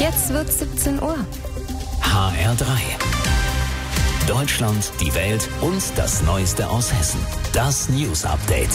Jetzt wird's 17 Uhr. HR3. Deutschland, die Welt und das Neueste aus Hessen. Das News Update.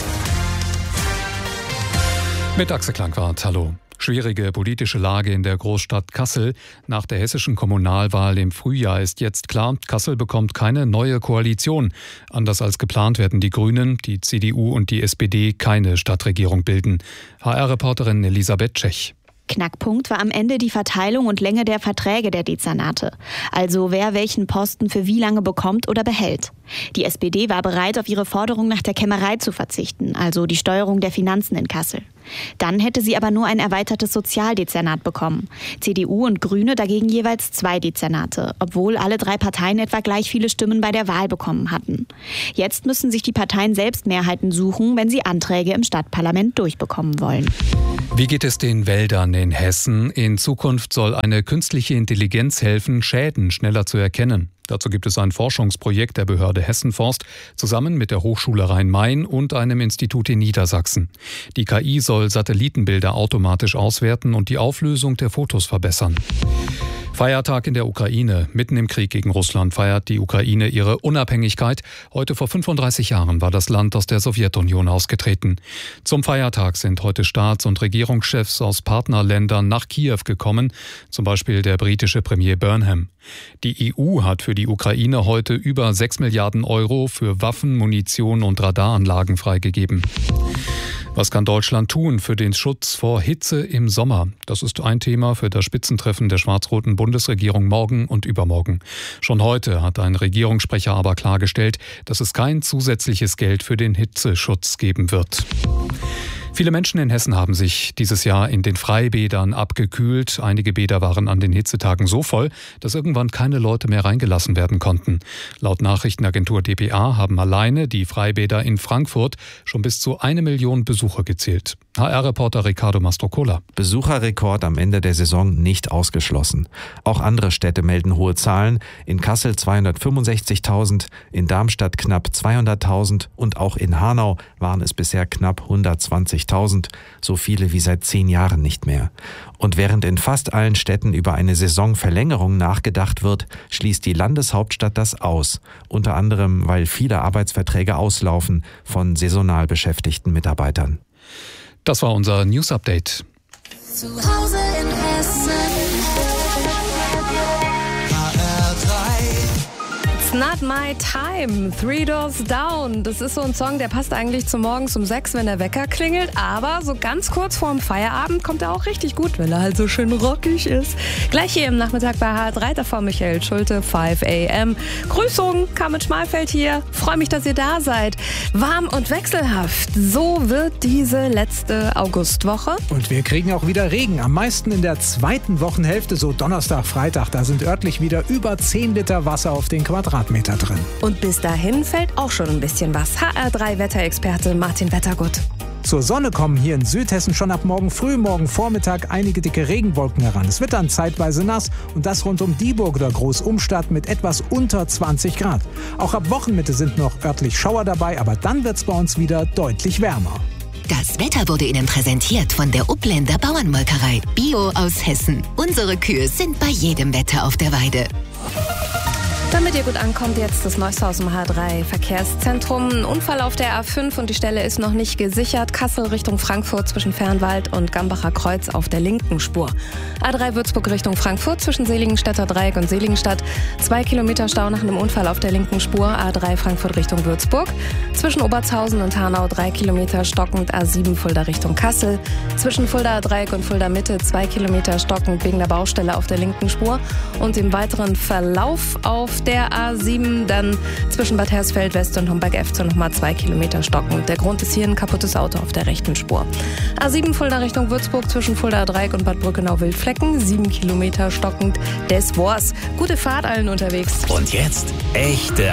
Mit Axel Klangwart, hallo. Schwierige politische Lage in der Großstadt Kassel. Nach der hessischen Kommunalwahl im Frühjahr ist jetzt klar, Kassel bekommt keine neue Koalition. Anders als geplant werden die Grünen, die CDU und die SPD keine Stadtregierung bilden. HR-Reporterin Elisabeth Tschech. Knackpunkt war am Ende die Verteilung und Länge der Verträge der Dezernate. Also wer welchen Posten für wie lange bekommt oder behält. Die SPD war bereit, auf ihre Forderung nach der Kämmerei zu verzichten, also die Steuerung der Finanzen in Kassel. Dann hätte sie aber nur ein erweitertes Sozialdezernat bekommen. CDU und Grüne dagegen jeweils 2 Dezernate, obwohl alle 3 Parteien etwa gleich viele Stimmen bei der Wahl bekommen hatten. Jetzt müssen sich die Parteien selbst Mehrheiten suchen, wenn sie Anträge im Stadtparlament durchbekommen wollen. Wie geht es den Wäldern in Hessen? In Zukunft soll eine künstliche Intelligenz helfen, Schäden schneller zu erkennen. Dazu gibt es ein Forschungsprojekt der Behörde Hessenforst zusammen mit der Hochschule Rhein-Main und einem Institut in Niedersachsen. Die KI soll Satellitenbilder automatisch auswerten und die Auflösung der Fotos verbessern. Feiertag in der Ukraine. Mitten im Krieg gegen Russland feiert die Ukraine ihre Unabhängigkeit. Heute vor 35 Jahren war das Land aus der Sowjetunion ausgetreten. Zum Feiertag sind heute Staats- und Regierungschefs aus Partnerländern nach Kiew gekommen, zum Beispiel der britische Premier Burnham. Die EU hat für die Ukraine heute über 6 Milliarden Euro für Waffen, Munition und Radaranlagen freigegeben. Was kann Deutschland tun für den Schutz vor Hitze im Sommer? Das ist ein Thema für das Spitzentreffen der schwarz-roten Bundesregierung morgen und übermorgen. Schon heute hat ein Regierungssprecher aber klargestellt, dass es kein zusätzliches Geld für den Hitzeschutz geben wird. Viele Menschen in Hessen haben sich dieses Jahr in den Freibädern abgekühlt. Einige Bäder waren an den Hitzetagen so voll, dass irgendwann keine Leute mehr reingelassen werden konnten. Laut Nachrichtenagentur dpa haben alleine die Freibäder in Frankfurt schon bis zu 1 Million Besucher gezählt. HR-Reporter Ricardo Mastrocola. Besucherrekord am Ende der Saison nicht ausgeschlossen. Auch andere Städte melden hohe Zahlen. In Kassel 265.000, in Darmstadt knapp 200.000 und auch in Hanau waren es bisher knapp 120.000, so viele wie seit 10 Jahren nicht mehr. Und während in fast allen Städten über eine Saisonverlängerung nachgedacht wird, schließt die Landeshauptstadt das aus. Unter anderem, weil viele Arbeitsverträge auslaufen von saisonal beschäftigten Mitarbeitern. Das war unser News Update. Zu Hause in Hessen. It's not my time. 3 Doors Down. Das ist so ein Song, der passt eigentlich zum Morgens um 6, wenn der Wecker klingelt. Aber so ganz kurz vorm Feierabend kommt er auch richtig gut, weil er halt so schön rockig ist. Gleich hier im Nachmittag bei HR3, davor Michael Schulte, 5 AM. Grüßung, Carmen Schmalfeld hier. Freue mich, dass ihr da seid. Warm und wechselhaft. So wird diese letzte Augustwoche. Und wir kriegen auch wieder Regen. Am meisten in der zweiten Wochenhälfte, so Donnerstag, Freitag. Da sind örtlich wieder über 10 Liter Wasser auf den Quadratmeter drin. Und bis dahin fällt auch schon ein bisschen was. HR3-Wetterexperte Martin Wettergut. Zur Sonne kommen hier in Südhessen schon ab morgen früh, morgen Vormittag einige dicke Regenwolken heran. Es wird dann zeitweise nass und das rund um Dieburg oder Großumstadt mit etwas unter 20 Grad. Auch ab Wochenmitte sind noch örtlich Schauer dabei, aber dann wird es bei uns wieder deutlich wärmer. Das Wetter wurde Ihnen präsentiert von der Upländer Bauernmolkerei. Bio aus Hessen. Unsere Kühe sind bei jedem Wetter auf der Weide. Damit ihr gut ankommt, jetzt das Neueste aus dem H3-Verkehrszentrum. Ein Unfall auf der A5 und die Stelle ist noch nicht gesichert. Kassel Richtung Frankfurt zwischen Fernwald und Gambacher Kreuz auf der linken Spur. A3 Würzburg Richtung Frankfurt zwischen Seligenstädter Dreieck und Seligenstadt. 2 Kilometer Stau nach einem Unfall auf der linken Spur. A3 Frankfurt Richtung Würzburg. Zwischen Obertshausen und Hanau 3 Kilometer stockend. A7 Fulda Richtung Kassel. Zwischen Fulda Dreieck und Fulda Mitte 2 Kilometer stockend wegen der Baustelle auf der linken Spur. Und im weiteren Verlauf auf der A7 dann zwischen Bad Hersfeld West und Homberg-Efze nochmal 2 Kilometer stockend. Der Grund ist hier ein kaputtes Auto auf der rechten Spur. A7 Fulda Richtung Würzburg zwischen Fulda Dreieck und Bad Brückenau-Wildflecken 7 Kilometer stockend. Das war's. Gute Fahrt allen unterwegs. Und jetzt echte